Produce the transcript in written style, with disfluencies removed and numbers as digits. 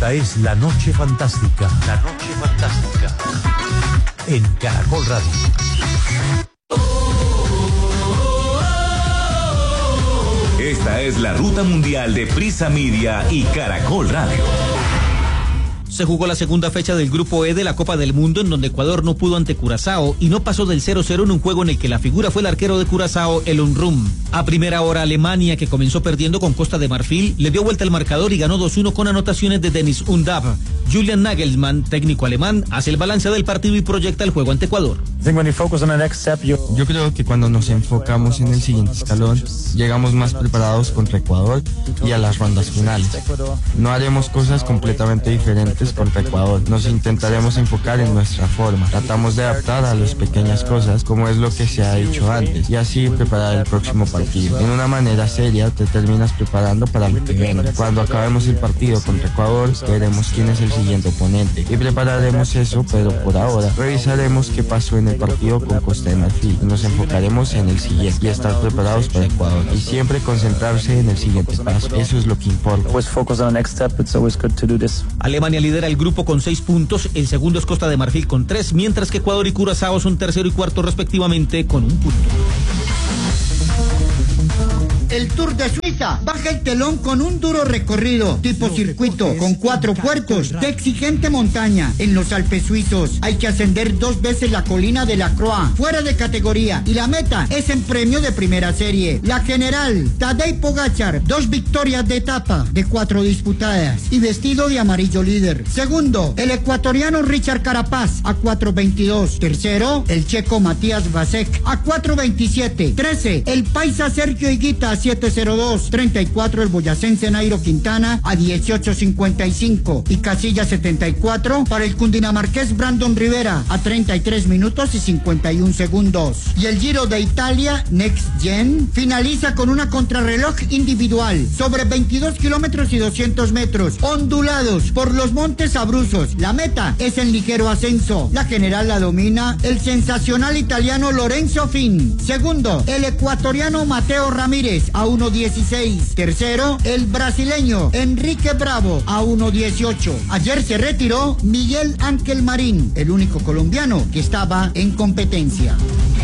Esta es La Noche Fantástica. La Noche Fantástica. En Caracol Radio. Esta es la ruta mundial de Prisa Media y Caracol Radio. Se jugó la segunda fecha del Grupo E de la Copa del Mundo, en donde Ecuador no pudo ante Curazao y no pasó del 0-0 en un juego en el que la figura fue el arquero de Curazao, El Unrum. A primera hora, Alemania, que comenzó perdiendo con Costa de Marfil, le dio vuelta al marcador y ganó 2-1 con anotaciones de Dennis Undav. Julian Nagelsmann, técnico alemán, hace el balance del partido y proyecta el juego ante Ecuador. Yo creo que cuando nos enfocamos en el siguiente escalón, llegamos más preparados contra Ecuador y a las rondas finales. No haremos cosas completamente diferentes contra Ecuador. Nos intentaremos enfocar en nuestra forma. Tratamos de adaptar a las pequeñas cosas, como es lo que se ha hecho antes, y así preparar el próximo partido. En una manera seria te terminas preparando para lo que venga. Cuando acabemos el partido contra Ecuador, veremos quién es el siguiente oponente y prepararemos eso, pero por ahora revisaremos qué pasó en el partido con Costa de Marfil y nos enfocaremos en el siguiente y estar preparados para Ecuador y siempre concentrarse en el siguiente paso. Eso es lo que importa. Alemania lidera el grupo con 6 puntos, el segundo es Costa de Marfil con 3, mientras que Ecuador y Curazao son tercero y cuarto respectivamente con 1 punto. El Tour de Suiza baja el telón con un duro recorrido tipo circuito con 4 puertos de exigente montaña. En los Alpes suizos hay que ascender 2 veces la colina de la Croix, fuera de categoría, y la meta es en premio de primera serie. La general Tadej Pogačar, 2 victorias de etapa de 4 disputadas y vestido de amarillo líder. Segundo, el ecuatoriano Richard Carapaz a 4:22. Tercero, el checo Matías Vasek a 4:27. 13, el paisa Sergio Higuita a 7:02. 34, el boyacense Nairo Quintana a 18:55. Y casilla 74 para el cundinamarqués Brandon Rivera a 33 minutos y 51 segundos. Y el Giro de Italia Next Gen finaliza con una contrarreloj individual sobre 22 kilómetros y 200 metros, ondulados por los montes Abruzos. La meta es en ligero ascenso. La general la domina el sensacional italiano Lorenzo Fin. Segundo, el ecuatoriano Mateo Ramírez a 1:16. Tercero, el brasileño Enrique Bravo a 1:18. Ayer se retiró Miguel Ángel Marín, el único colombiano que estaba en competencia.